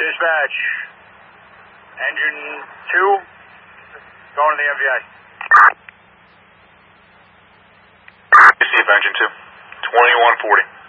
Dispatch. Engine 2, going to the MVA. Receive engine 2, 2140.